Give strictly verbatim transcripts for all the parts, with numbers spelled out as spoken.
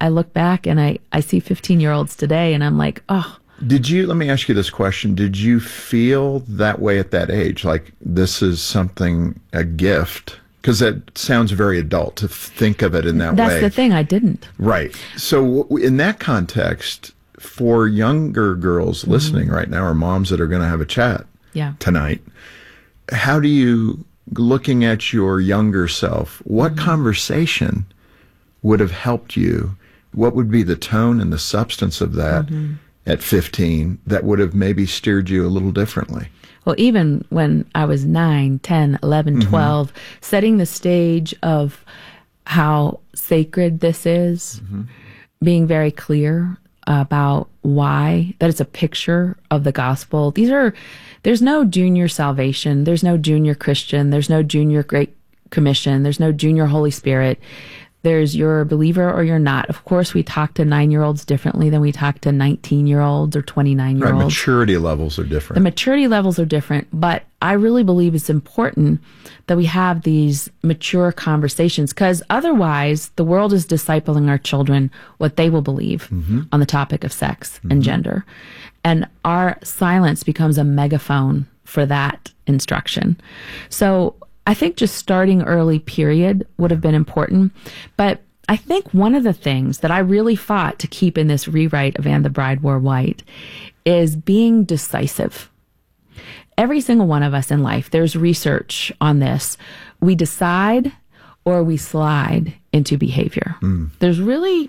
I look back and I, I see fifteen-year-olds today, and I'm like, oh. Did you, let me ask you this question, did you feel that way at that age? Like, this is something, a gift? Because that sounds very adult to think of it in that That's way. That's the thing, I didn't. Right. So in that context, for younger girls mm-hmm. listening right now, or moms that are going to have a chat yeah. tonight, how do you, looking at your younger self, what mm-hmm. conversation would have helped you? What would be the tone and the substance of that mm-hmm. at fifteen that would have maybe steered you a little differently? Well, even when I was nine, ten, eleven, mm-hmm. twelve, setting the stage of how sacred this is, mm-hmm. being very clear about why, that it's a picture of the gospel. These are, there's no junior salvation. There's no junior Christian. There's no junior Great Commission. There's no junior Holy Spirit. There's you're a believer or you're not. Of course, we talk to nine-year-olds differently than we talk to nineteen-year-olds or twenty-nine-year-olds. Right, maturity levels are different. The maturity levels are different, but I really believe it's important that we have these mature conversations, because otherwise the world is discipling our children what they will believe mm-hmm. on the topic of sex mm-hmm. and gender. And our silence becomes a megaphone for that instruction. So I think just starting early, period, would have been important. But I think one of the things that I really fought to keep in this rewrite of And the Bride Wore White is being decisive. Every single one of us in life, there's research on this. We decide or we slide into behavior. Mm. There's really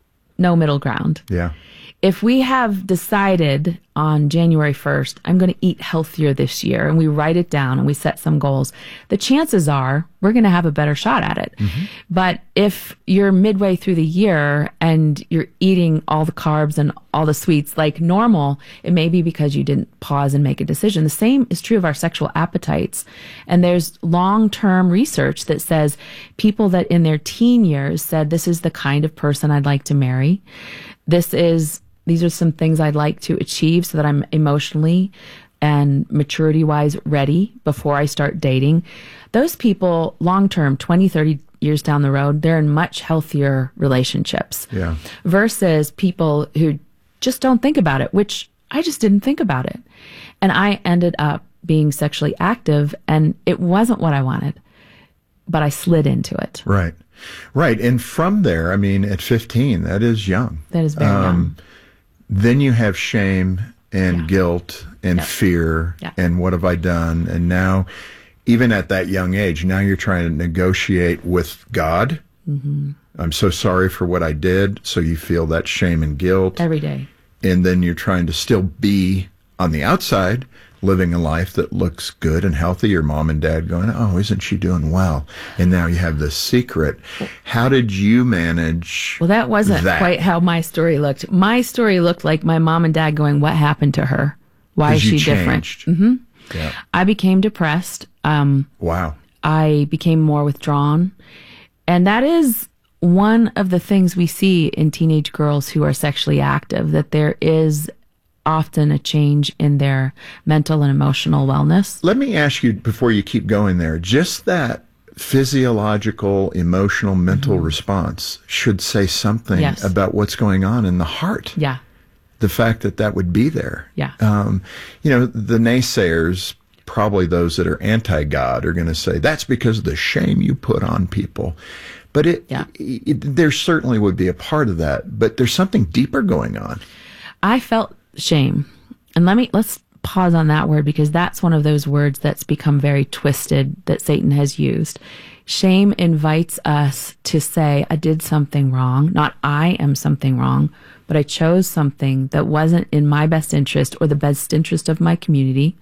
no middle ground. Yeah. If we have decided on January first, I'm going to eat healthier this year, and we write it down and we set some goals, the chances are we're going to have a better shot at it. Mm-hmm. But if you're midway through the year and you're eating all the carbs and all the sweets like normal, it may be because you didn't pause and make a decision. The same is true of our sexual appetites. And there's long-term research that says people that in their teen years said, this is the kind of person I'd like to marry. This is These are some things I'd like to achieve so that I'm emotionally and maturity-wise ready before I start dating. Those people, long-term, twenty, thirty years down the road, they're in much healthier relationships. Yeah. Versus people who just don't think about it, which I just didn't think about it. And I ended up being sexually active, and it wasn't what I wanted, but I slid into it. Right. Right. And from there, I mean, at fifteen, that is young. That is very um, young. Then you have shame and yeah. guilt and yep. fear yep. and what have I done? And now, even at that young age, now you're trying to negotiate with God. Mm-hmm. I'm so sorry for what I did. So you feel that shame and guilt. Every day. And then you're trying to still be on the outside, living a life that looks good and healthy. Your mom and dad going, oh, isn't she doing well? And now you have this secret. How did you manage Well, that wasn't that? quite how my story looked. My story looked like my mom and dad going, what happened to her? Why is she different? Mm-hmm. Yeah. I became depressed. Um, wow. I became more withdrawn. And that is one of the things we see in teenage girls who are sexually active, that there is often a change in their mental and emotional wellness. Let me ask you, before you keep going there, just that physiological, emotional, mental mm-hmm. response should say something yes. about what's going on in the heart. Yeah. The fact that that would be there. Yeah. Um, you know, the naysayers, probably those that are anti-God, are going to say, that's because of the shame you put on people. But it, yeah. it, it, there certainly would be a part of that. But there's something deeper going on. I felt shame. And let me, let's pause on that word, because that's one of those words that's become very twisted that Satan has used. Shame invites us to say, I did something wrong. Not I am something wrong, but I chose something that wasn't in my best interest or the best interest of my community.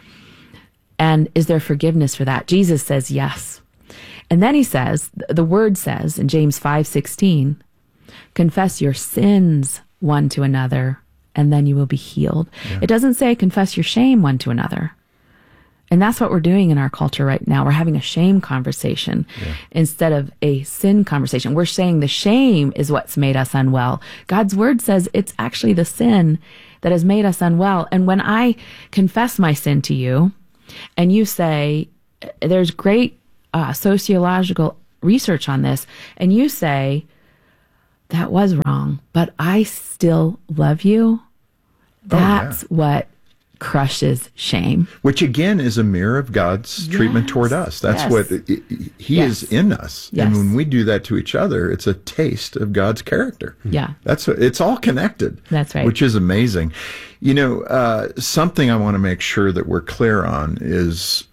And is there forgiveness for that? Jesus says yes. And then he says, the word says in James five sixteen, confess your sins one to another, and then you will be healed. Yeah. It doesn't say confess your shame one to another. And that's what we're doing in our culture right now. We're having a shame conversation yeah. instead of a sin conversation. We're saying the shame is what's made us unwell. God's word says it's actually the sin that has made us unwell. And when I confess my sin to you, and you say, there's great uh, sociological research on this, and you say, that was wrong, but I still love you. That's oh, yeah. what crushes shame. Which again is a mirror of God's yes. treatment toward us. That's yes. what it, it, he yes. is in us. Yes. And when we do that to each other, it's a taste of God's character. Yeah. That's it's all connected. That's right. Which is amazing. You know, uh, something I want to make sure that we're clear on is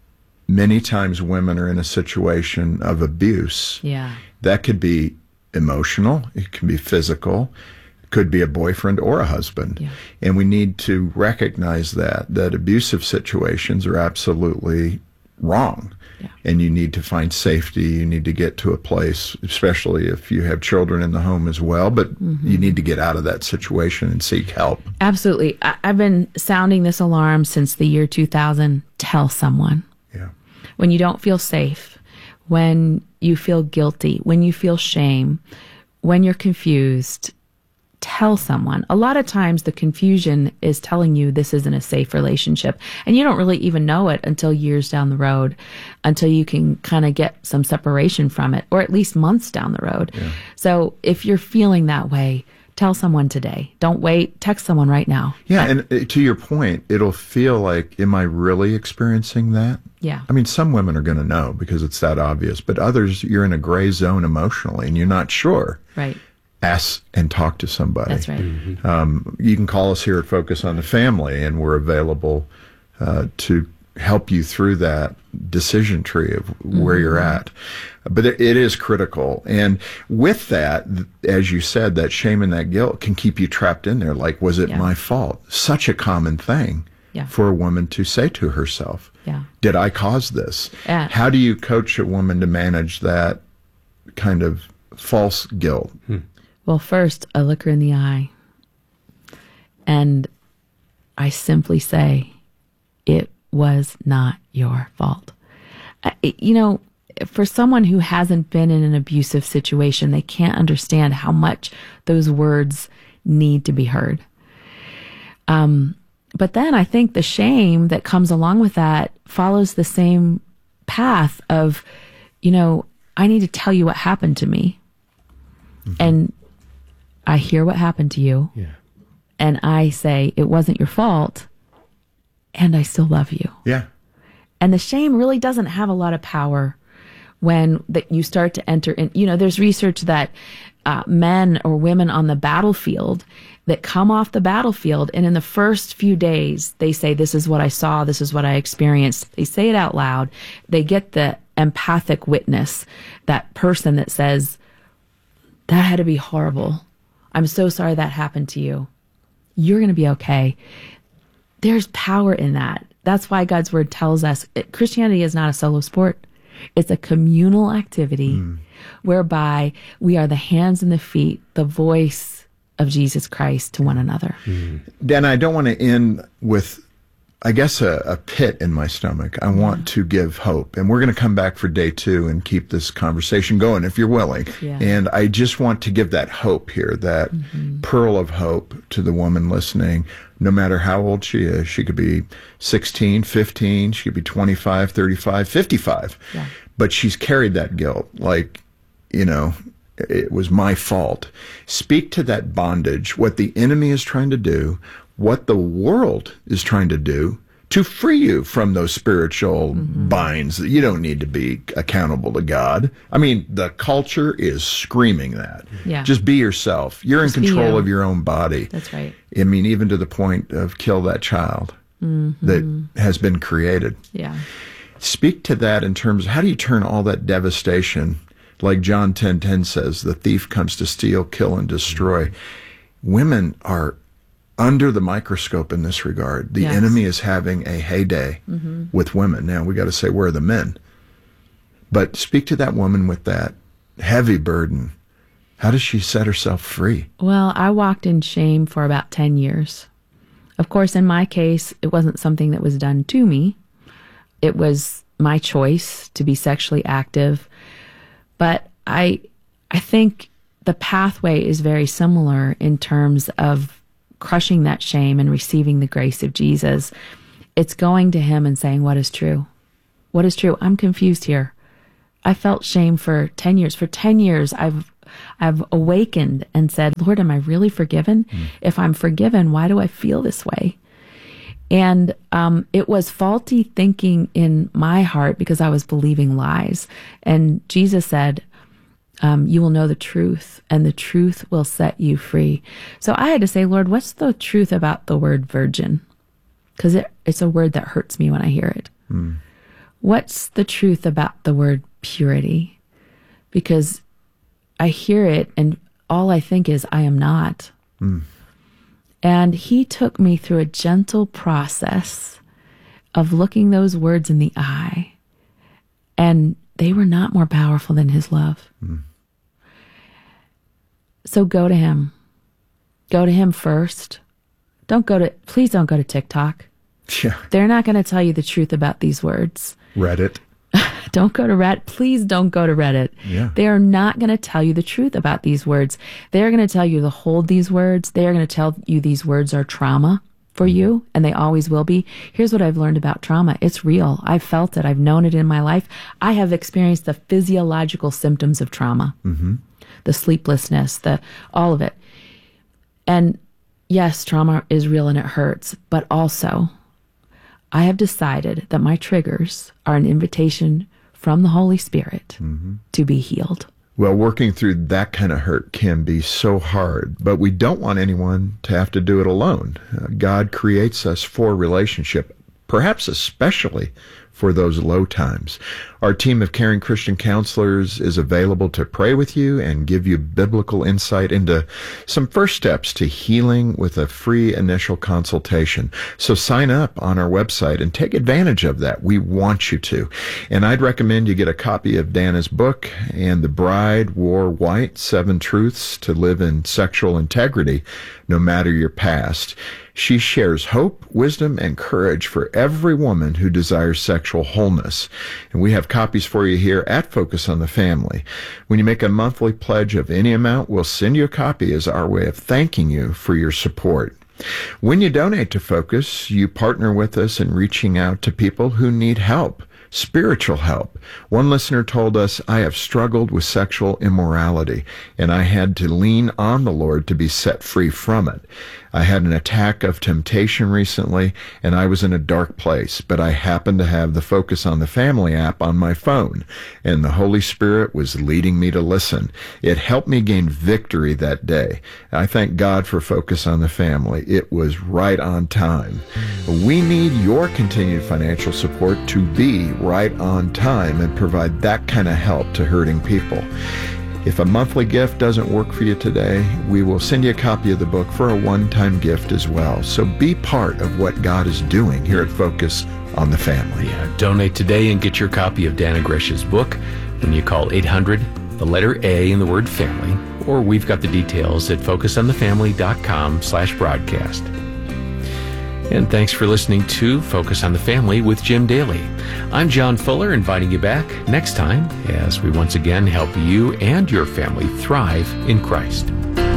many times women are in a situation of abuse. Yeah. That could be emotional. It can be physical. Could be a boyfriend or a husband. Yeah. And we need to recognize that, that abusive situations are absolutely wrong. Yeah. And you need to find safety. You need to get to a place, especially if you have children in the home as well, but mm-hmm. you need to get out of that situation and seek help. Absolutely. I- I've been sounding this alarm since the year two thousand. Tell someone. Yeah. When you don't feel safe, when you feel guilty, when you feel shame, when you're confused, tell someone. A lot of times the confusion is telling you this isn't a safe relationship, and you don't really even know it until years down the road, until you can kind of get some separation from it, or at least months down the road. Yeah. So if you're feeling that way, tell someone today. Don't wait. Text someone right now. Yeah, and to your point, it'll feel like, am I really experiencing that? Yeah. I mean, some women are going to know because it's that obvious, but others, you're in a gray zone emotionally and you're not sure. Right. Ask and talk to somebody. That's right. Mm-hmm. Um, you can call us here at Focus on the Family, and we're available uh, to help you through that decision tree of where mm-hmm. you're at. But it, it is critical. And with that, as you said, that shame and that guilt can keep you trapped in there. Like, was it yeah. my fault? Such a common thing yeah. for a woman to say to herself. Yeah. Did I cause this? Yeah. How do you coach a woman to manage that kind of false guilt? Hmm. Well, first, I look her in the eye, and I simply say, it was not your fault. I, you know, for someone who hasn't been in an abusive situation, they can't understand how much those words need to be heard. Um, but then I think the shame that comes along with that follows the same path of, you know, I need to tell you what happened to me. Mm-hmm. And I hear what happened to you, yeah. and I say, it wasn't your fault, and I still love you. Yeah. And the shame really doesn't have a lot of power when that you start to enter in. You know, there's research that uh, men or women on the battlefield that come off the battlefield, and in the first few days, they say, this is what I saw, this is what I experienced. They say it out loud. They get the empathic witness, that person that says, that had to be horrible. I'm so sorry that happened to you. You're going to be okay. There's power in that. That's why God's word tells us it, Christianity is not a solo sport. It's a communal activity mm. whereby we are the hands and the feet, the voice of Jesus Christ to one another. Mm. Dan, I don't want to end with, I guess, a, a pit in my stomach. I want yeah. to give hope. And we're going to come back for day two and keep this conversation going if you're willing. Yeah. And I just want to give that hope here, that mm-hmm. pearl of hope to the woman listening, no matter how old she is. She could be sixteen, fifteen, she could be twenty-five, thirty-five, fifty-five. Yeah. But she's carried that guilt like, you know, it was my fault. Speak to that bondage, what the enemy is trying to do, what the world is trying to do to free you from those spiritual mm-hmm. binds that you don't need to be accountable to God. I mean, the culture is screaming that. Yeah. Just be yourself. You're Just in control you. of your own body. That's right. I mean, even to the point of kill that child mm-hmm. that has been created. Yeah. Speak to that in terms of how do you turn all that devastation, like John ten ten says, the thief comes to steal, kill, and destroy. Women are under the microscope in this regard. The yes. enemy is having a heyday mm-hmm. with women. Now, we got to say, where are the men? But speak to that woman with that heavy burden. How does she set herself free? Well, I walked in shame for about ten years. Of course, in my case, it wasn't something that was done to me. It was my choice to be sexually active. But I, I think the pathway is very similar in terms of crushing that shame and receiving the grace of Jesus. It's going to him and saying, what is true? What is true? I'm confused here. I felt shame for ten years. For ten years, I've I've awakened and said, Lord, am I really forgiven? Mm. If I'm forgiven, why do I feel this way? And um, it was faulty thinking in my heart because I was believing lies. And Jesus said, um, you will know the truth, and the truth will set you free. So I had to say, Lord, what's the truth about the word virgin? Because it, it's a word that hurts me when I hear it. Mm. What's the truth about the word purity? Because I hear it and all I think is, I am not. Mm. And he took me through a gentle process of looking those words in the eye, and they were not more powerful than his love. Mm. So go to him. Go to him first. Don't go to, please don't go to TikTok. Yeah. They're not going to tell you the truth about these words. Reddit. Don't go to Reddit. Please don't go to Reddit. Yeah. They are not going to tell you the truth about these words. They're going to tell you to hold these words. They are going to tell you these words are trauma for mm-hmm. you, and they always will be. Here's what I've learned about trauma. It's real. I've felt it. I've known it in my life. I have experienced the physiological symptoms of trauma, mm-hmm. the sleeplessness, the all of it. And yes, trauma is real and it hurts, but also I have decided that my triggers are an invitation from the Holy Spirit mm-hmm. to be healed. Well, working through that kind of hurt can be so hard, but we don't want anyone to have to do it alone. Uh, God creates us for relationship, perhaps especially for those low times. Our team of caring Christian counselors is available to pray with you and give you biblical insight into some first steps to healing with a free initial consultation. So sign up on our website and take advantage of that. We want you to. And I'd recommend you get a copy of Dana's book, And the Bride Wore White, Seven Truths to Live in Sexual Integrity, No Matter Your Past. She shares hope, wisdom, and courage for every woman who desires sexual wholeness. And we have copies for you here at Focus on the Family. When you make a monthly pledge of any amount, we'll send you a copy as our way of thanking you for your support. When you donate to Focus, you partner with us in reaching out to people who need help. Spiritual help. One listener told us, I have struggled with sexual immorality, and I had to lean on the Lord to be set free from it. I had an attack of temptation recently, and I was in a dark place, but I happened to have the Focus on the Family app on my phone, and the Holy Spirit was leading me to listen. It helped me gain victory that day. I thank God for Focus on the Family. It was right on time. We need your continued financial support to be right on time and provide that kind of help to hurting people. If a monthly gift doesn't work for you today, we will send you a copy of the book for a one-time gift as well. So be part of what God is doing here at Focus on the Family. Yeah, donate today and get your copy of Dana Gresh's book when you call eight hundred, the letter A and the word family, or we've got the details at focusonthefamily.com slash broadcast. And thanks for listening to Focus on the Family with Jim Daly. I'm John Fuller, inviting you back next time as we once again help you and your family thrive in Christ.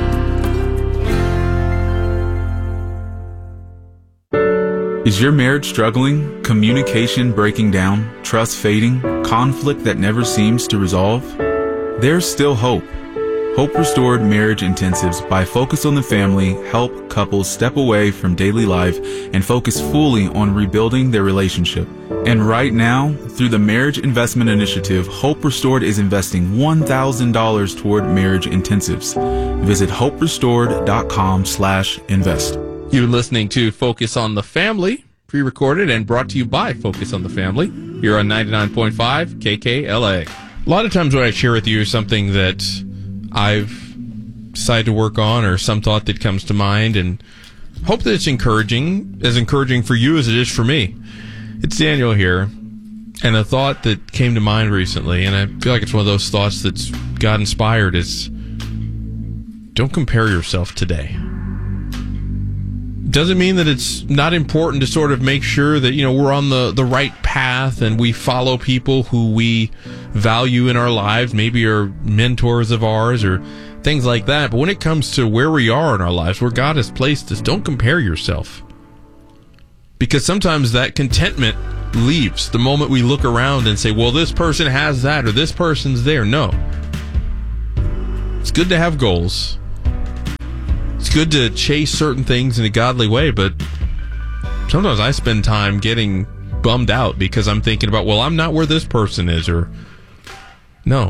Is your marriage struggling? Communication breaking down? Trust fading? Conflict that never seems to resolve? There's still hope. Hope Restored Marriage Intensives by Focus on the Family help couples step away from daily life and focus fully on rebuilding their relationship. And right now, through the Marriage Investment Initiative, Hope Restored is investing one thousand dollars toward marriage intensives. Visit hope restored dot com slash invest. You're listening to Focus on the Family, pre-recorded and brought to you by Focus on the Family, here on ninety-nine point five K K L A. A lot of times what I share with you is something that I've decided to work on, or some thought that comes to mind, and hope that it's encouraging, as encouraging for you as it is for me. It's Daniel here, and a thought that came to mind recently, and I feel like it's one of those thoughts that's God inspired, is don't compare yourself today. Doesn't mean that it's not important to sort of make sure that, you know, we're on the, the right path and we follow people who we value in our lives, maybe are mentors of ours or things like that. But when it comes to where we are in our lives, where God has placed us, don't compare yourself. Because sometimes that contentment leaves the moment we look around and say, well, this person has that or this person's there. No. It's good to have goals. It's good to chase certain things in a godly way, but sometimes I spend time getting bummed out because I'm thinking about, well, I'm not where this person is, or no.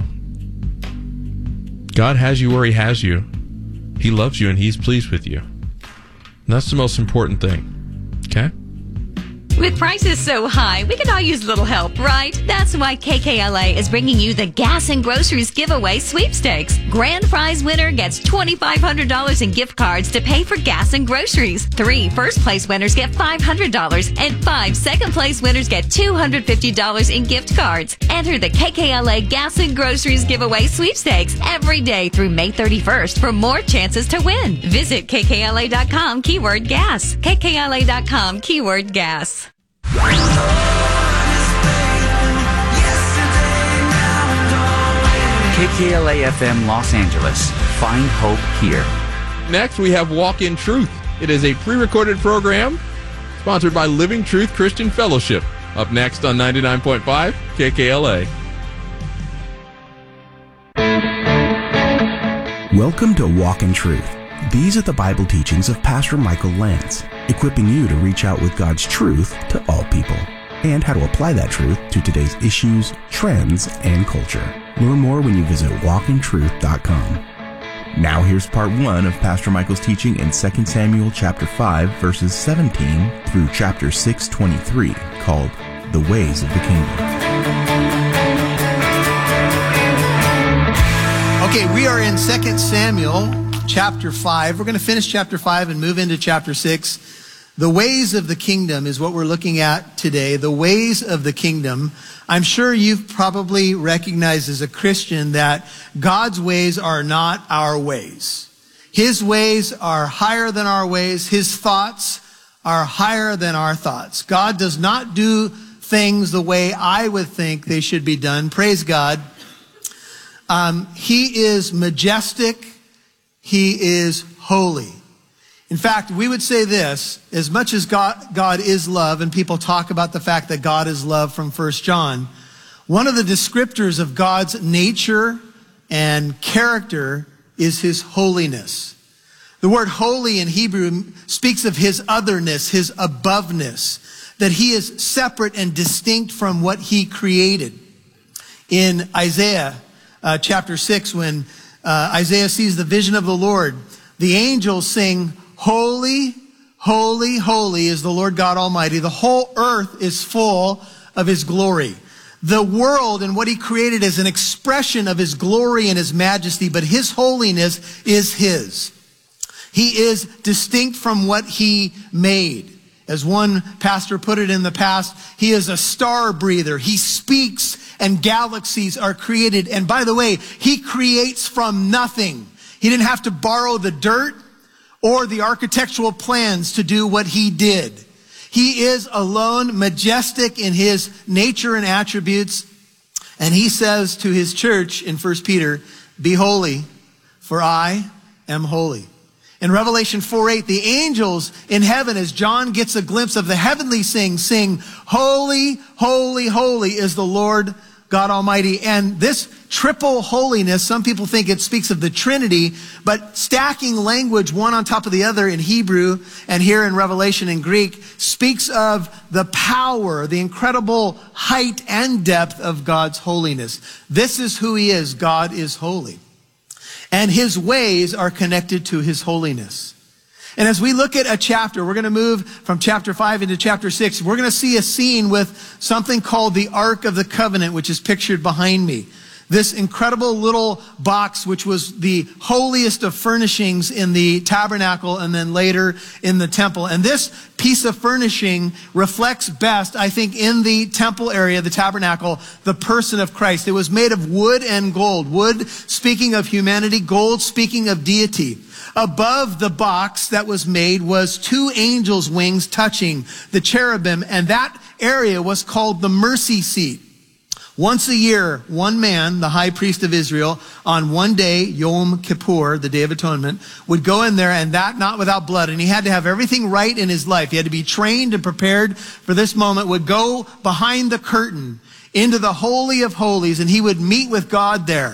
God has you where he has you. He loves you and he's pleased with you. And that's the most important thing. Okay? With prices so high, we could all use a little help, right? That's why K K L A is bringing you the Gas and Groceries Giveaway Sweepstakes. Grand prize winner gets twenty-five hundred dollars in gift cards to pay for gas and groceries. Three first place winners get five hundred dollars, and five second place winners get two hundred fifty dollars in gift cards. Enter the K K L A Gas and Groceries Giveaway Sweepstakes every day through May thirty-first for more chances to win. Visit K K L A dot com, keyword gas. K K L A dot com, keyword gas. K K L A F M Los Angeles. Find hope here. Next, we have Walk in Truth. It is a pre-recorded program sponsored by Living Truth Christian Fellowship. Up next on ninety-nine point five K K L A. Welcome to Walk in Truth. These are the Bible teachings of Pastor Michael Lentz, equipping you to reach out with God's truth to all people, and how to apply that truth to today's issues, trends, and culture. Learn more when you visit walk in truth dot com. Now here's part one of Pastor Michael's teaching in Second Samuel chapter five, verses seventeen through chapter six twenty-three, called The Ways of the Kingdom. Okay, we are in Second Samuel chapter five. We're going to finish chapter five and move into chapter six. The ways of the kingdom is what we're looking at today. The ways of the kingdom. I'm sure you've probably recognized as a Christian that God's ways are not our ways. His ways are higher than our ways. His thoughts are higher than our thoughts. God does not do things the way I would think they should be done. Praise God. Um, he is majestic. He is holy. In fact, we would say this, as much as God, God is love, and people talk about the fact that God is love from First John, one of the descriptors of God's nature and character is his holiness. The word holy in Hebrew speaks of his otherness, his aboveness, that he is separate and distinct from what he created. In Isaiah uh, chapter six, when uh, Isaiah sees the vision of the Lord, the angels sing, "Holy, holy, holy is the Lord God Almighty. The whole earth is full of his glory." The world and what he created is an expression of his glory and his majesty, but his holiness is his. He is distinct from what he made. As one pastor put it in the past, he is a star breather. He speaks and galaxies are created. And by the way, he creates from nothing. He didn't have to borrow the dirt or the architectural plans to do what he did. He is alone, majestic in his nature and attributes. And he says to his church in First Peter, "Be holy, for I am holy." In Revelation four eight, the angels in heaven, as John gets a glimpse of the heavenly sing, sing, "Holy, holy, holy is the Lord God Almighty." And this triple holiness, some people think it speaks of the Trinity, but stacking language one on top of the other in Hebrew and here in Revelation in Greek speaks of the power, the incredible height and depth of God's holiness. This is who he is. God is holy. And his ways are connected to his holiness. And as we look at a chapter, we're going to move from chapter five into chapter six. We're going to see a scene with something called the Ark of the Covenant, which is pictured behind me. This incredible little box, which was the holiest of furnishings in the tabernacle and then later in the temple. And this piece of furnishing reflects best, I think, in the temple area, the tabernacle, the person of Christ. It was made of wood and gold. Wood speaking of humanity, gold speaking of deity. Above the box that was made was two angels' wings touching the cherubim, and that area was called the mercy seat. Once a year, one man, the high priest of Israel, on one day, Yom Kippur, the Day of Atonement, would go in there, and that not without blood. And he had to have everything right in his life. He had to be trained and prepared for this moment, would go behind the curtain into the Holy of Holies, and he would meet with God there.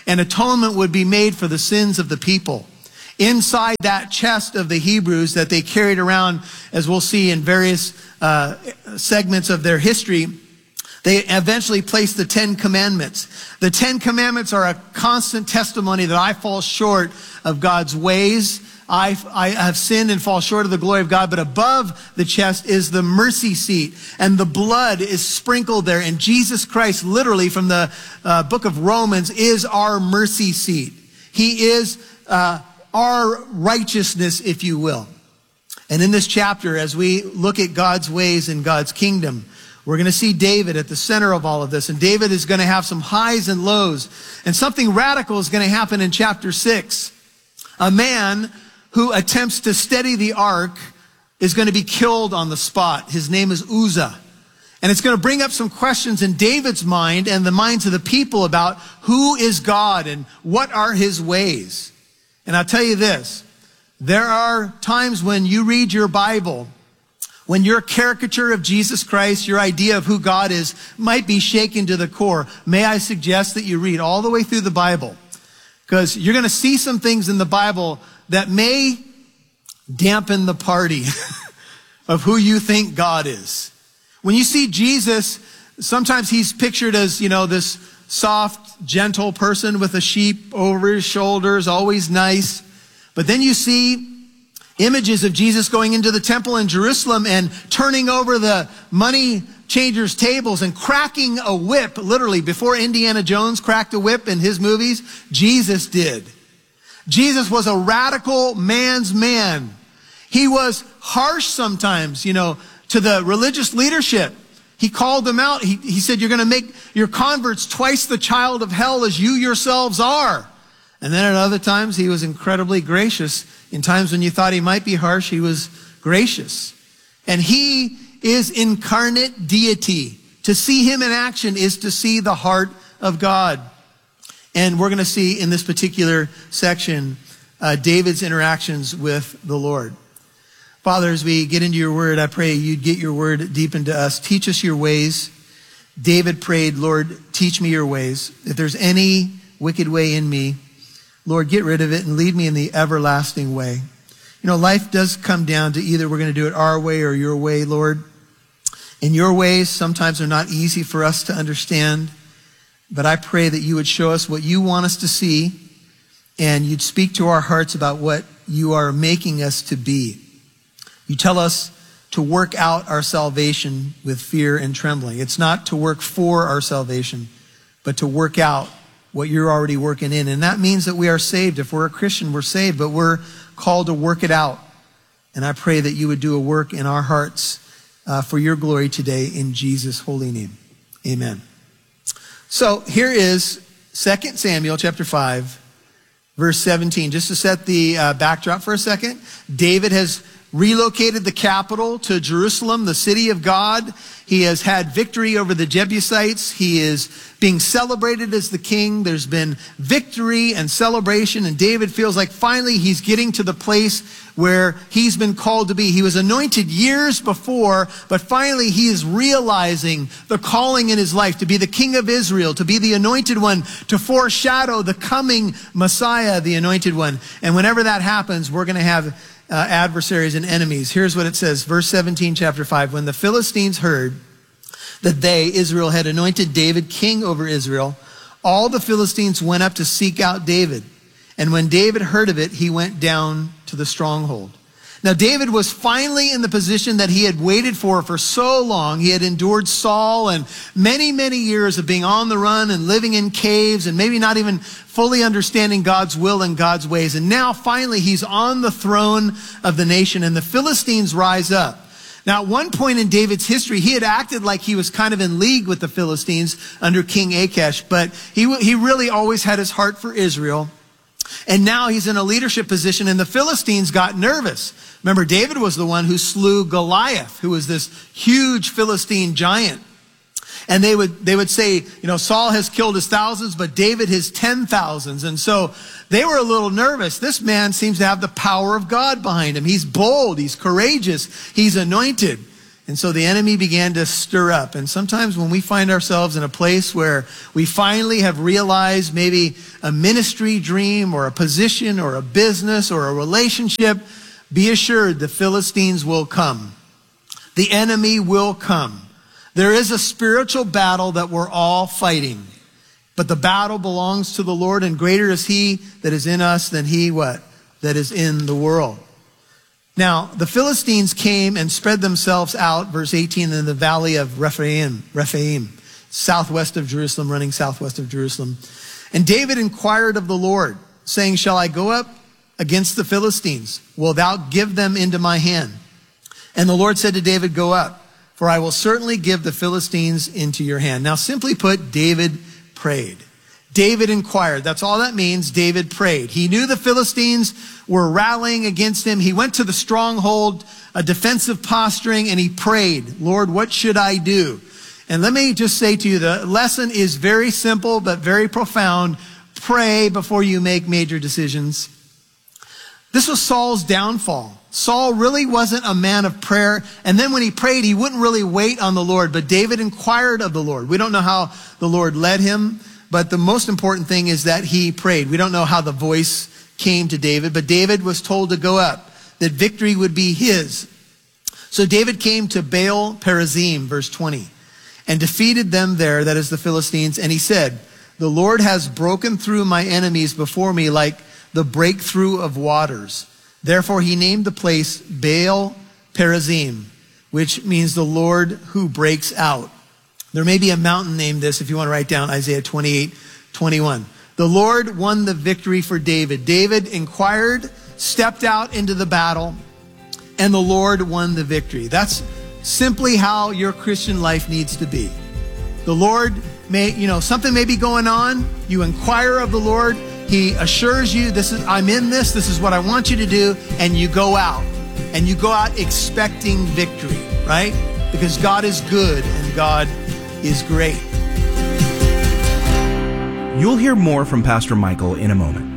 and atonement would be made for the sins of the people. Inside that chest of the Hebrews that they carried around, as we'll see in various uh, segments of their history, they eventually placed the Ten Commandments. The Ten Commandments are a constant testimony that I fall short of God's ways. I, I have sinned and fall short of the glory of God, but above the chest is the mercy seat, and the blood is sprinkled there. And Jesus Christ, literally from the uh, book of Romans, is our mercy seat. He is uh, our righteousness, if you will. And in this chapter, as we look at God's ways and God's kingdom, we're going to see David at the center of all of this. And David is going to have some highs and lows. And something radical is going to happen in chapter six. A man who attempts to steady the ark is going to be killed on the spot. His name is Uzzah. And it's going to bring up some questions in David's mind and the minds of the people about who is God and what are his ways. And I'll tell you this, there are times when you read your Bible, when your caricature of Jesus Christ, your idea of who God is, might be shaken to the core. May I suggest that you read all the way through the Bible, because you're going to see some things in the Bible that may dampen the party of who you think God is. When you see Jesus, sometimes he's pictured as, you know, this soft, gentle person with a sheep over his shoulders, always nice. But then you see images of Jesus going into the temple in Jerusalem and turning over the money changers' tables and cracking a whip, literally. Before Indiana Jones cracked a whip in his movies, Jesus did. Jesus was a radical man's man. He was harsh sometimes, you know, to the religious leadership. He called them out. He, he said, you're going to make your converts twice the child of hell as you yourselves are. And then at other times, he was incredibly gracious. In times when you thought he might be harsh, he was gracious. And he is incarnate deity. To see him in action is to see the heart of God. And we're going to see in this particular section, uh, David's interactions with the Lord. Father, as we get into your word, I pray you'd get your word deep into us. Teach us your ways. David prayed, Lord, teach me your ways. If there's any wicked way in me, Lord, get rid of it and lead me in the everlasting way. You know, life does come down to either we're going to do it our way or your way, Lord. And your ways sometimes are not easy for us to understand. But I pray that you would show us what you want us to see, and you'd speak to our hearts about what you are making us to be. You tell us to work out our salvation with fear and trembling. It's not to work for our salvation, but to work out what you're already working in. And that means that we are saved. If we're a Christian, we're saved, but we're called to work it out. And I pray that you would do a work in our hearts uh, for your glory today in Jesus' holy name. Amen. So here is Second Samuel chapter five, verse seventeen. Just to set the uh, backdrop for a second, David has relocated the capital to Jerusalem, the city of God. He has had victory over the Jebusites. He is being celebrated as the king. There's been victory and celebration, and David feels like finally he's getting to the place where he's been called to be. He was anointed years before, but finally he is realizing the calling in his life to be the king of Israel, to be the anointed one, to foreshadow the coming Messiah, the anointed one. And whenever that happens, we're going to have Uh, adversaries and enemies. Here's what it says, verse seventeen, chapter five. When the Philistines heard that they, Israel, had anointed David king over Israel, all the Philistines went up to seek out David. And when David heard of it, he went down to the stronghold. Now, David was finally in the position that he had waited for for so long. He had endured Saul and many, many years of being on the run and living in caves and maybe not even fully understanding God's will and God's ways. And now finally he's on the throne of the nation, and the Philistines rise up. Now, at one point in David's history, he had acted like he was kind of in league with the Philistines under King Achish, but he, he really always had his heart for Israel. And now he's in a leadership position, and the Philistines got nervous. Remember, David was the one who slew Goliath, who was this huge Philistine giant. And they would, they would say, you know, Saul has killed his thousands, but David his ten thousands. And so they were a little nervous. This man seems to have the power of God behind him. He's bold. He's courageous. He's anointed. And so the enemy began to stir up. And sometimes when we find ourselves in a place where we finally have realized maybe a ministry dream or a position or a business or a relationship, be assured the Philistines will come. The enemy will come. There is a spiritual battle that we're all fighting. But the battle belongs to the Lord, and greater is he that is in us than he what? That is in the world. Now, the Philistines came and spread themselves out, verse eighteen, in the valley of Rephaim, Rephaim, southwest of Jerusalem, running southwest of Jerusalem. And David inquired of the Lord, saying, shall I go up against the Philistines? Wilt thou give them into my hand? And the Lord said to David, go up, for I will certainly give the Philistines into your hand. Now, simply put, David prayed. David inquired. That's all that means. David prayed. He knew the Philistines were rallying against him. He went to the stronghold, a defensive posturing, and he prayed, Lord, what should I do? And let me just say to you, the lesson is very simple, but very profound. Pray before you make major decisions. This was Saul's downfall. Saul really wasn't a man of prayer. And then when he prayed, he wouldn't really wait on the Lord. But David inquired of the Lord. We don't know how the Lord led him. But the most important thing is that he prayed. We don't know how the voice came to David, but David was told to go up, that victory would be his. So David came to Baal Perazim, verse twenty, and defeated them there, that is the Philistines. And he said, the Lord has broken through my enemies before me like the breakthrough of waters. Therefore he named the place Baal Perazim, which means the Lord who breaks out. There may be a mountain named this if you want to write down Isaiah twenty-eight, twenty-one. The Lord won the victory for David. David inquired, stepped out into the battle, and the Lord won the victory. That's simply how your Christian life needs to be. The Lord may, you know, something may be going on. You inquire of the Lord. He assures you, this is, I'm in this. This is what I want you to do. And you go out and you go out expecting victory, right? Because God is good and God is great. You'll hear more from Pastor Michael in a moment.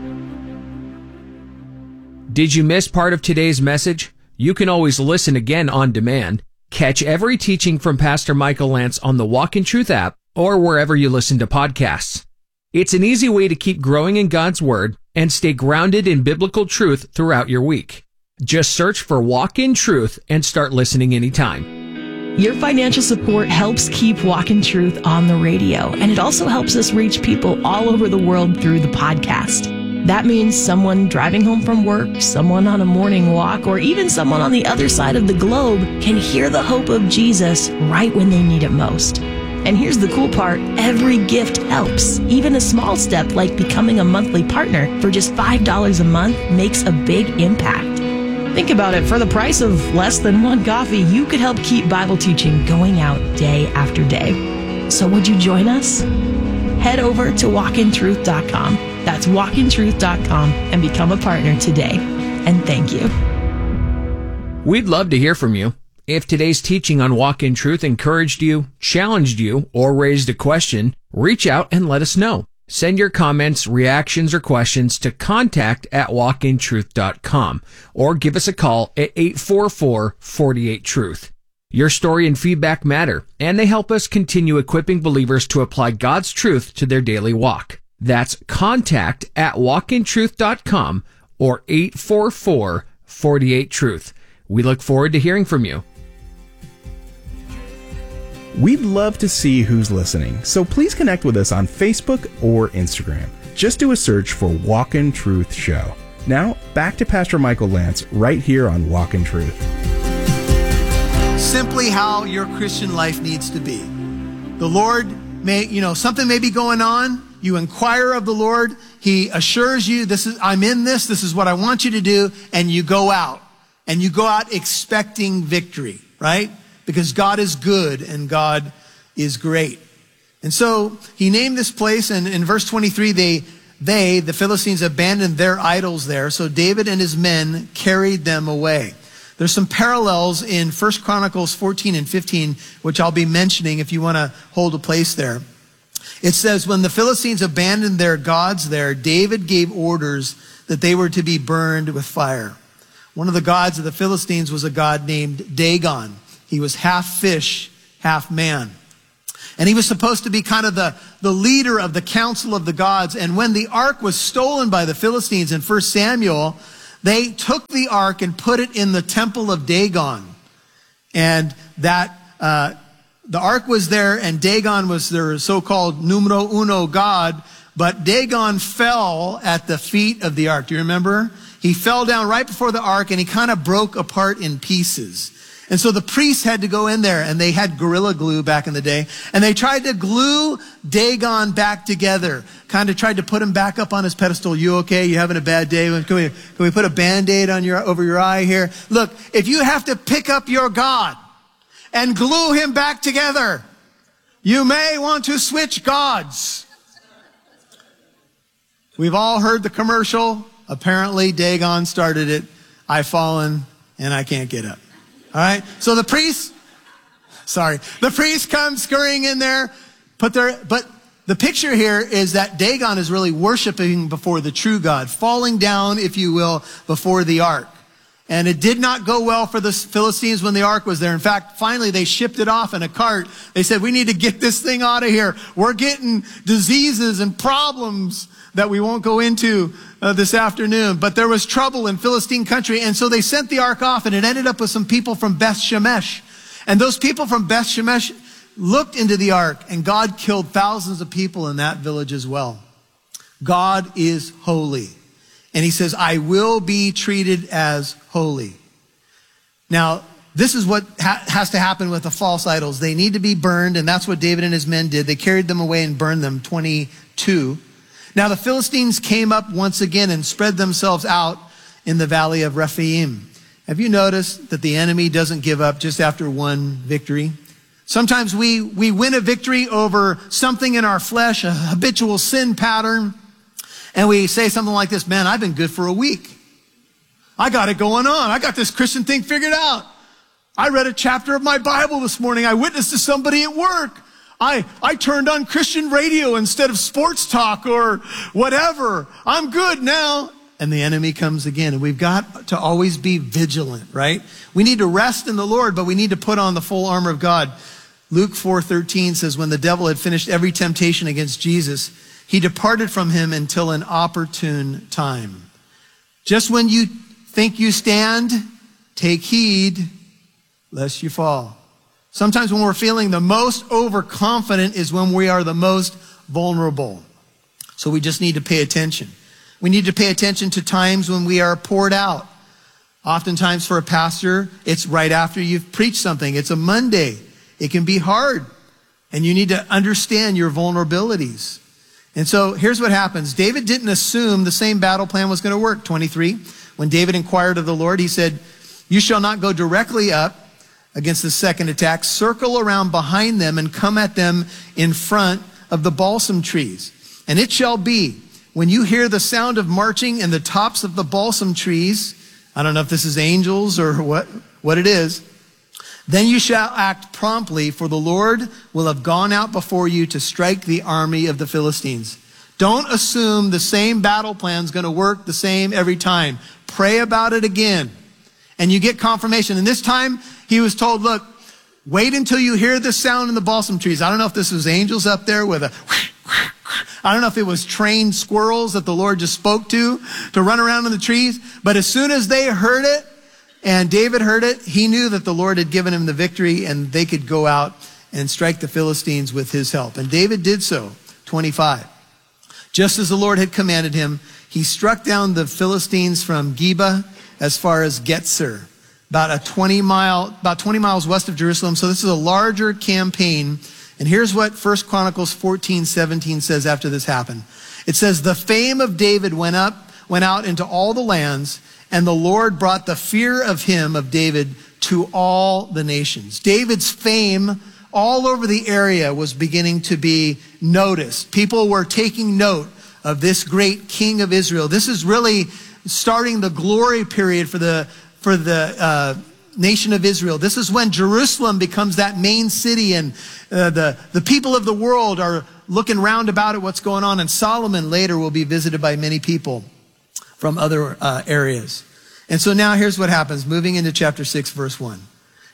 Did you miss part of today's message? You can always listen again on demand. Catch every teaching from Pastor Michael Lance on the Walk in Truth app or wherever you listen to podcasts. It's an easy way to keep growing in God's Word and stay grounded in biblical truth throughout your week. Just search for Walk in Truth and start listening anytime. Your financial support helps keep Walk in Truth on the radio, and it also helps us reach people all over the world through the podcast. That means someone driving home from work, someone on a morning walk, or even someone on the other side of the globe can hear the hope of Jesus right when they need it most. And here's the cool part, every gift helps. Even a small step like becoming a monthly partner for just five dollars a month makes a big impact. Think about it, for the price of less than one coffee, you could help keep Bible teaching going out day after day. So would you join us? Head over to walk in truth dot com. That's walk in truth dot com and become a partner today. And thank you. We'd love to hear from you. If today's teaching on Walk in Truth encouraged you, challenged you, or raised a question, reach out and let us know. Send your comments, reactions, or questions to contact at walk in truth dot com or give us a call at eight four four, four eight, truth. Your story and feedback matter, and they help us continue equipping believers to apply God's truth to their daily walk. That's contact at walk in truth dot com or eight four four, four eight, truth. We look forward to hearing from you. We'd love to see who's listening, so please connect with us on Facebook or Instagram. Just do a search for Walk in Truth Show. Now, back to Pastor Michael Lance right here on Walk in Truth. Simply how your Christian life needs to be. The Lord may, you know, something may be going on. You inquire of the Lord. He assures you, this is, I'm in this. This is what I want you to do. And you go out and you go out expecting victory, right? Because God is good and God is great. And so he named this place, and in verse twenty-three, they, they, the Philistines, abandoned their idols there. So David and his men carried them away. There's some parallels in First Chronicles fourteen and fifteen, which I'll be mentioning if you want to hold a place there. It says, when the Philistines abandoned their gods there, David gave orders that they were to be burned with fire. One of the gods of the Philistines was a god named Dagon. He was half fish, half man. And he was supposed to be kind of the, the leader of the council of the gods. And when the ark was stolen by the Philistines in First Samuel, they took the ark and put it in the temple of Dagon. And that uh, the ark was there, and Dagon was their so-called numero uno god. But Dagon fell at the feet of the ark. Do you remember? He fell down right before the ark, and he kind of broke apart in pieces. And so the priests had to go in there, and they had Gorilla Glue back in the day, and they tried to glue Dagon back together, kind of tried to put him back up on his pedestal. You okay? You having a bad day? Can we, can we put a Band-Aid on your, over your eye here? Look, if you have to pick up your God and glue him back together, you may want to switch gods. We've all heard the commercial. Apparently, Dagon started it. I've fallen, and I can't get up. All right. So the priest, sorry, the priest comes scurrying in there, put their, but the picture here is that Dagon is really worshiping before the true God, falling down, if you will, before the ark. And it did not go well for the Philistines when the ark was there. In fact, finally they shipped it off in a cart. They said, we need to get this thing out of here. We're getting diseases and problems that we won't go into uh, this afternoon. But there was trouble in Philistine country. And so they sent the ark off, and it ended up with some people from Beth Shemesh. And those people from Beth Shemesh looked into the ark, and God killed thousands of people in that village as well. God is holy. And he says, I will be treated as holy. Now, this is what ha- has to happen with the false idols. They need to be burned, and that's what David and his men did. They carried them away and burned them, twenty-two. Now, the Philistines came up once again and spread themselves out in the valley of Rephaim. Have you noticed that the enemy doesn't give up just after one victory? Sometimes we, we win a victory over something in our flesh, a habitual sin pattern. And we say something like this, man, I've been good for a week. I got it going on. I got this Christian thing figured out. I read a chapter of my Bible this morning. I witnessed to somebody at work. I, I turned on Christian radio instead of sports talk or whatever. I'm good now. And the enemy comes again. And we've got to always be vigilant, right? We need to rest in the Lord, but we need to put on the full armor of God. Luke four thirteen says, when the devil had finished every temptation against Jesus, he departed from him until an opportune time. Just when you think you stand, take heed lest you fall. Sometimes when we're feeling the most overconfident is when we are the most vulnerable. So we just need to pay attention. We need to pay attention to times when we are poured out. Oftentimes for a pastor, it's right after you've preached something. It's a Monday. It can be hard. And you need to understand your vulnerabilities. And so here's what happens. David didn't assume the same battle plan was going to work. twenty-three, when David inquired of the Lord, he said, you shall not go directly up against the second attack. Circle around behind them and come at them in front of the balsam trees. And it shall be, when you hear the sound of marching in the tops of the balsam trees, I don't know if this is angels or what, what it is, then you shall act promptly, for the Lord will have gone out before you to strike the army of the Philistines. Don't assume the same battle plan is going to work the same every time. Pray about it again. And you get confirmation. And this time he was told, look, wait until you hear the sound in the balsam trees. I don't know if this was angels up there with a, I don't know if it was trained squirrels that the Lord just spoke to, to run around in the trees. But as soon as they heard it, and David heard it, he knew that the Lord had given him the victory and they could go out and strike the Philistines with his help. And David did so, twenty-five. Just as the Lord had commanded him, he struck down the Philistines from Geba as far as Gezer, about a twenty mile, about twenty miles west of Jerusalem. So this is a larger campaign. And here's what First Chronicles fourteen seventeen says after this happened. It says, the fame of David went up, went out into all the lands, and the Lord brought the fear of him, of David, to all the nations. David's fame all over the area was beginning to be noticed. People were taking note of this great king of Israel. This is really starting the glory period for the, for the uh, nation of Israel. This is when Jerusalem becomes that main city, and uh, the, the people of the world are looking round about at what's going on. And Solomon later will be visited by many people from other uh, areas. And so now here's what happens, moving into chapter six, verse one.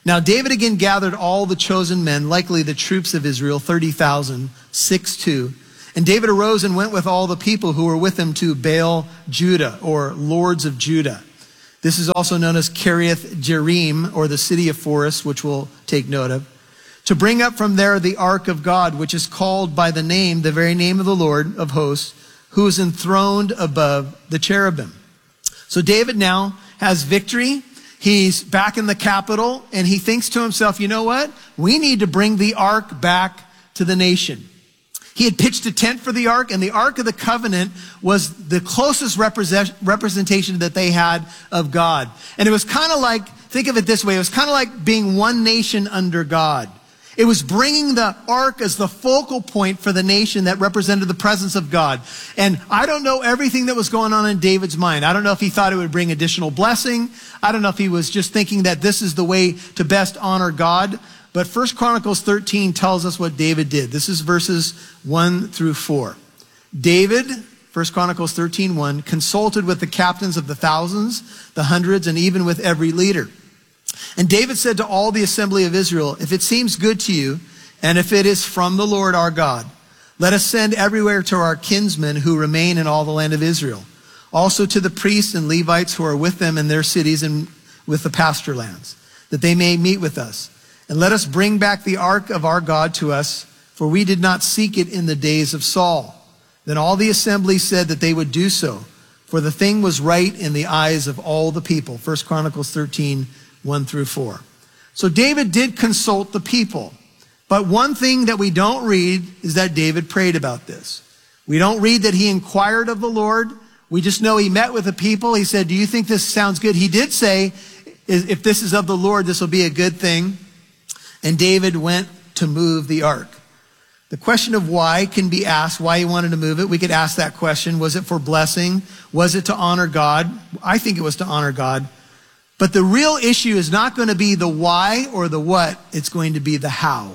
Now David again gathered all the chosen men, likely the troops of Israel, thirty thousand, six two. And David arose and went with all the people who were with him to Baal Judah, or lords of Judah. This is also known as Kiriath Jearim, or the city of forests, which we'll take note of, to bring up from there the ark of God, which is called by the name, the very name of the Lord of hosts, who is enthroned above the cherubim. So David now has victory. He's back in the capital, and he thinks to himself, you know what? We need to bring the ark back to the nation. He had pitched a tent for the ark, and the Ark of the Covenant was the closest represent, representation that they had of God. And it was kind of like, think of it this way, it was kind of like being one nation under God. It was bringing the ark as the focal point for the nation that represented the presence of God. And I don't know everything that was going on in David's mind. I don't know if he thought it would bring additional blessing. I don't know if he was just thinking that this is the way to best honor God. But First Chronicles thirteen tells us what David did. This is verses one through four. David, First Chronicles thirteen one, consulted with the captains of the thousands, the hundreds, and even with every leader. And David said to all the assembly of Israel, if it seems good to you, and if it is from the Lord our God, let us send everywhere to our kinsmen who remain in all the land of Israel, also to the priests and Levites who are with them in their cities and with the pasture lands, that they may meet with us. And let us bring back the ark of our God to us, for we did not seek it in the days of Saul. Then all the assembly said that they would do so, for the thing was right in the eyes of all the people. First Chronicles thirteen, one through four. So David did consult the people. But one thing that we don't read is that David prayed about this. We don't read that he inquired of the Lord. We just know he met with the people. He said, do you think this sounds good? He did say, if this is of the Lord, this will be a good thing. And David went to move the ark. The question of why can be asked, why he wanted to move it. We could ask that question. Was it for blessing? Was it to honor God? I think it was to honor God. But the real issue is not going to be the why or the what. It's going to be the how.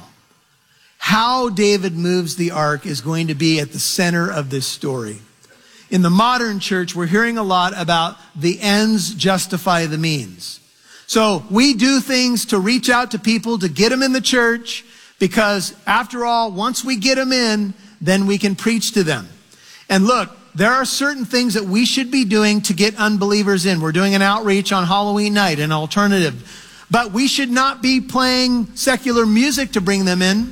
How David moves the ark is going to be at the center of this story. In the modern church, we're hearing a lot about the ends justify the means. So we do things to reach out to people, to get them in the church, because after all, once we get them in, then we can preach to them. And look, there are certain things that we should be doing to get unbelievers in. We're doing an outreach on Halloween night, an alternative. But we should not be playing secular music to bring them in.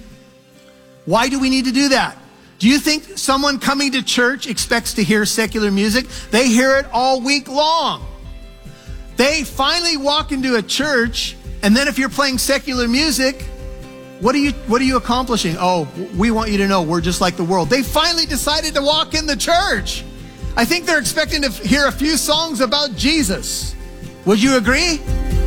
Why do we need to do that? Do you think someone coming to church expects to hear secular music? They hear it all week long. They finally walk into a church, and then if you're playing secular music, what are you what are you accomplishing? Oh, we want you to know we're just like the world. They finally decided to walk in the church. I think they're expecting to hear a few songs about Jesus. Would you agree?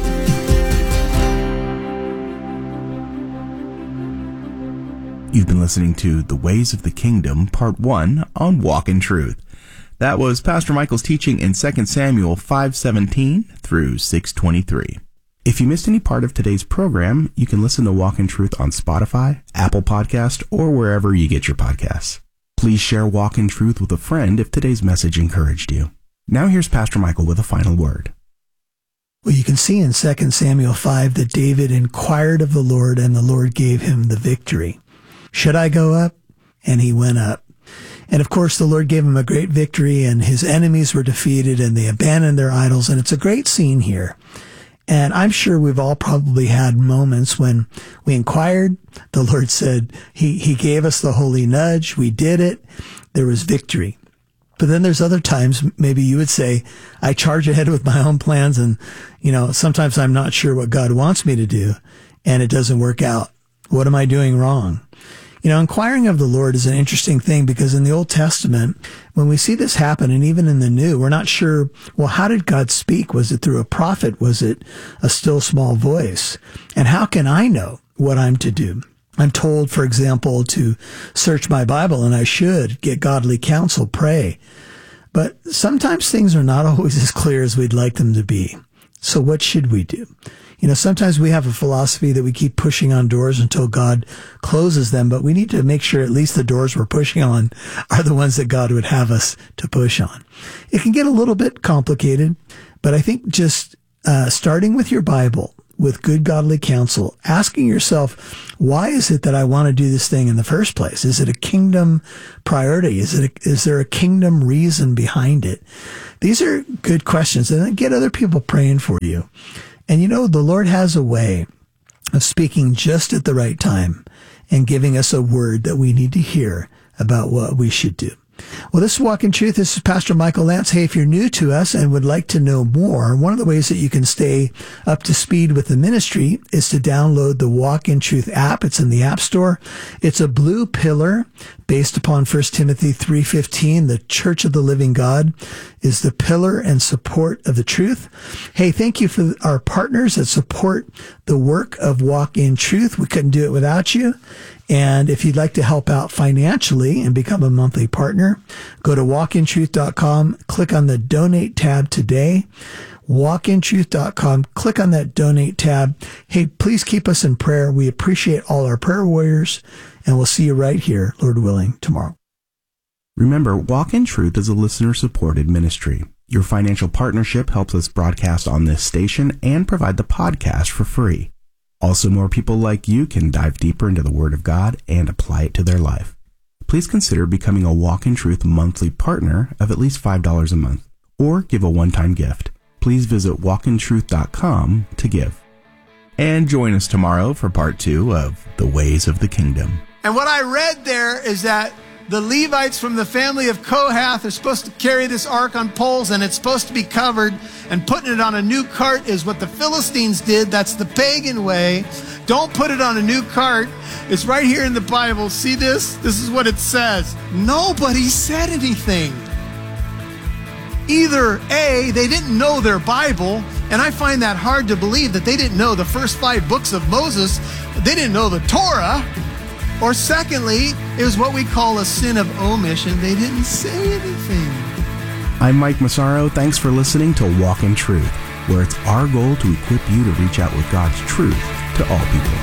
You've been listening to The Ways of the Kingdom, Part one on Walk in Truth. That was Pastor Michael's teaching in Second Samuel five seventeen through six twenty-three. If you missed any part of today's program, you can listen to Walk in Truth on Spotify, Apple Podcast, or wherever you get your podcasts. Please share Walk in Truth with a friend if today's message encouraged you. Now here's Pastor Michael with a final word. Well, you can see in Second Samuel five that David inquired of the Lord, and the Lord gave him the victory. Should I go up? And he went up. And of course, the Lord gave him a great victory, and his enemies were defeated, and they abandoned their idols. And it's a great scene here. And I'm sure we've all probably had moments when we inquired. The Lord said, he, he gave us the holy nudge. We did it. There was victory. But then there's other times, maybe you would say, I charge ahead with my own plans, and, you know, sometimes I'm not sure what God wants me to do, and it doesn't work out. What am I doing wrong? You know, inquiring of the Lord is an interesting thing, because in the Old Testament, when we see this happen, and even in the New, we're not sure, well, how did God speak? Was it through a prophet? Was it a still small voice? And how can I know what I'm to do? I'm told, for example, to search my Bible, and I should get godly counsel, pray. But sometimes things are not always as clear as we'd like them to be. So what should we do? You know, sometimes we have a philosophy that we keep pushing on doors until God closes them, but we need to make sure at least the doors we're pushing on are the ones that God would have us to push on. It can get a little bit complicated, but I think just uh, starting with your Bible, with good godly counsel, asking yourself, why is it that I want to do this thing in the first place? Is it a kingdom priority? Is it a, is there a kingdom reason behind it? These are good questions, and then get other people praying for you. And you know, the Lord has a way of speaking just at the right time and giving us a word that we need to hear about what we should do. Well, this is Walk in Truth. This is Pastor Michael Lance. Hey, if you're new to us and would like to know more, one of the ways that you can stay up to speed with the ministry is to download the Walk in Truth app. It's in the App Store. It's a blue pillar based upon First Timothy three fifteen. The Church of the Living God is the pillar and support of the truth. Hey, thank you for our partners that support the work of Walk in Truth. We couldn't do it without you. And if you'd like to help out financially and become a monthly partner, go to walk in truth dot com, click on the Donate tab today. walk in truth dot com, click on that Donate tab. Hey, please keep us in prayer. We appreciate all our prayer warriors, and we'll see you right here, Lord willing, tomorrow. Remember, Walk in Truth is a listener-supported ministry. Your financial partnership helps us broadcast on this station and provide the podcast for free. Also, more people like you can dive deeper into the Word of God and apply it to their life. Please consider becoming a Walk in Truth monthly partner of at least five dollars a month, or give a one-time gift. Please visit walk in truth dot com to give. And join us tomorrow for part two of The Ways of the Kingdom. And what I read there is that the Levites from the family of Kohath are supposed to carry this ark on poles, and it's supposed to be covered, and putting it on a new cart is what the Philistines did. That's the pagan way. Don't put it on a new cart. It's right here in the Bible. See this? This is what it says. Nobody said anything. Either A, they didn't know their Bible, and I find that hard to believe that they didn't know the first five books of Moses. They didn't know the Torah. Or secondly, it was what we call a sin of omission. They didn't say anything. I'm Mike Massaro. Thanks for listening to Walk in Truth, where it's our goal to equip you to reach out with God's truth to all people.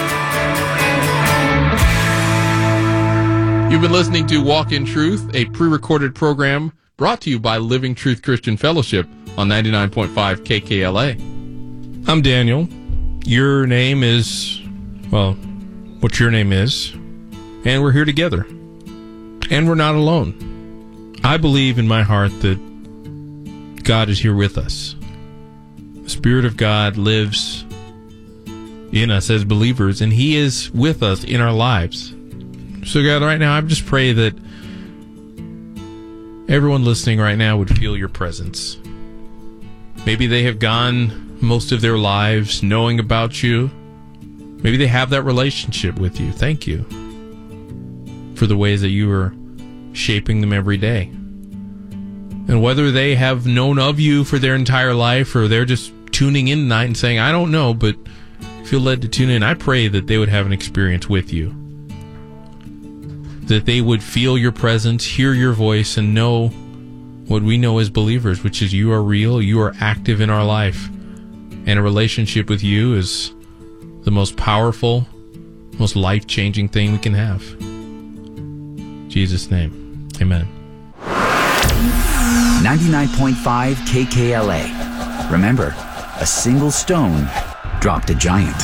You've been listening to Walk in Truth, a pre-recorded program brought to you by Living Truth Christian Fellowship on ninety-nine point five K K L A. I'm Daniel. Your name is, well, what your name is, and we're here together, and we're not alone. I believe in my heart that God is here with us. The Spirit of God lives in us as believers, and He is with us in our lives. So God, right now, I just pray that everyone listening right now would feel your presence. Maybe they have gone most of their lives knowing about you. Maybe they have that relationship with you. Thank you for the ways that you are shaping them every day. And whether they have known of you for their entire life or they're just tuning in tonight and saying, I don't know, but feel led to tune in, I pray that they would have an experience with you. That they would feel your presence, hear your voice, and know what we know as believers, which is you are real, you are active in our life. And a relationship with you is the most powerful, most life-changing thing we can have. In Jesus' name, amen. ninety-nine point five K K L A. Remember, a single stone dropped a giant.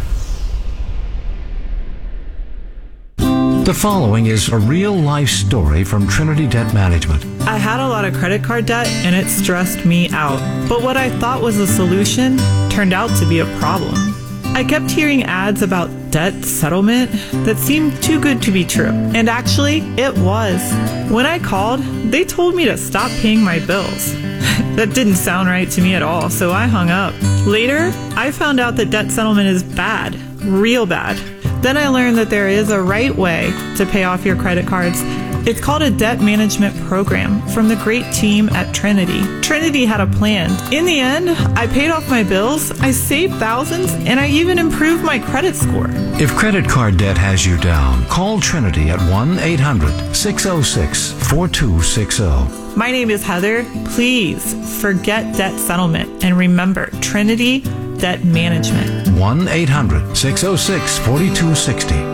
The following is a real-life story from Trinity Debt Management. I had a lot of credit card debt, and it stressed me out. But what I thought was a solution turned out to be a problem. I kept hearing ads about debt settlement that seemed too good to be true. And actually, it was. When I called, they told me to stop paying my bills. That didn't sound right to me at all, so I hung up. Later, I found out that debt settlement is bad, real bad. Then I learned that there is a right way to pay off your credit cards. It's called a debt management program from the great team at Trinity. Trinity had a plan. In the end, I paid off my bills, I saved thousands, and I even improved my credit score. If credit card debt has you down, call Trinity at one eight hundred six oh six four two six oh. My name is Heather. Please forget debt settlement and remember Trinity Debt Management. one eight hundred six oh six four two six oh.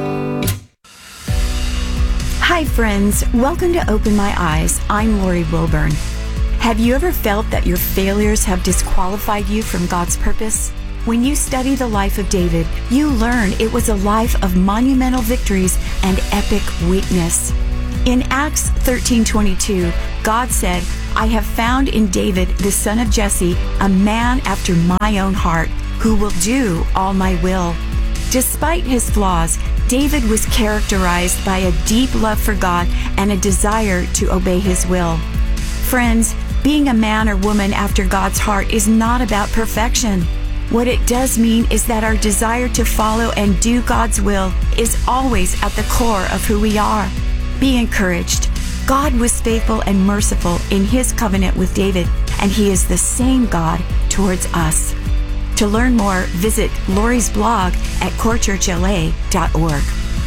Hi friends, welcome to Open My Eyes. I'm Lori Wilburn. Have you ever felt that your failures have disqualified you from God's purpose? When you study the life of David, you learn it was a life of monumental victories and epic weakness. In Acts thirteen twenty-two, God said, I have found in David, the son of Jesse, a man after my own heart, who will do all my will. Despite his flaws, David was characterized by a deep love for God and a desire to obey his will. Friends, being a man or woman after God's heart is not about perfection. What it does mean is that our desire to follow and do God's will is always at the core of who we are. Be encouraged. God was faithful and merciful in his covenant with David, and he is the same God towards us. To learn more, visit Lori's blog at core church l a dot org.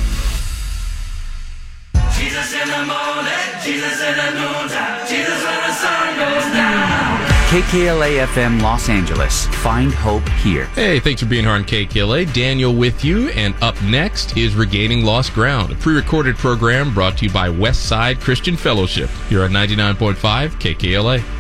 Jesus in the morning, Jesus in the noontime, Jesus when the sun goes down. K K L A F M Los Angeles. Find hope here. Hey, thanks for being here on K K L A. Daniel with you, and up next is Regaining Lost Ground, a pre-recorded program brought to you by Westside Christian Fellowship. You're on ninety-nine point five K K L A.